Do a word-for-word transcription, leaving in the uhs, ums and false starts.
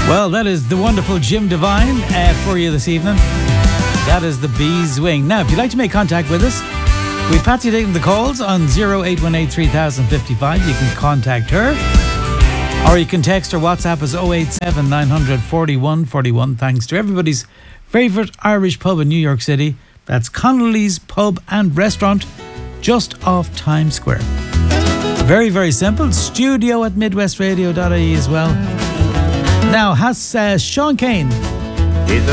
Well, that is the wonderful Jim Devine uh, for you this evening. That is the Bees Wing. Now, if you'd like to make contact with us, we've Patsy taking the calls on oh eight one eight, three thousand fifty-five. You can contact her. Or you can text or WhatsApp us oh eight seven, nine hundred, forty-one forty-one. Thanks to everybody's favourite Irish pub in New York City. That's Connolly's Pub and Restaurant, just off Times Square. Very, very simple. Studio at midwest radio dot I E as well. Now, has uh, Sean Kane. He's